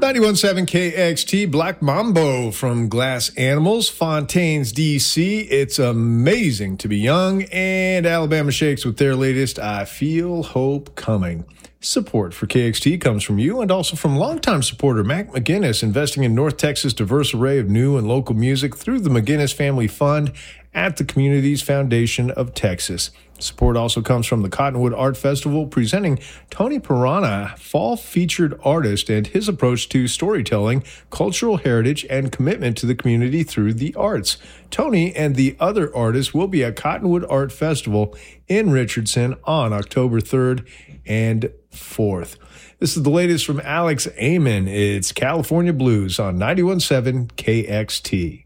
91.7 KXT, Black Mambo from Glass Animals, Fontaines, D.C. It's amazing to be young, and Alabama Shakes with their latest, I Feel Hope Coming. Support for KXT comes from you and also from longtime supporter Mac McGinnis, investing in North Texas' diverse array of new and local music through the McGinnis Family Fund at the Communities Foundation of Texas. Support also comes from the Cottonwood Art Festival, presenting Tony Pirana, fall featured artist, and his approach to storytelling, cultural heritage, and commitment to the community through the arts. Tony and the other artists will be at Cottonwood Art Festival in Richardson on October 3rd and 4th. This is the latest from Alex Amon. It's California Blues on 91.7 KXT.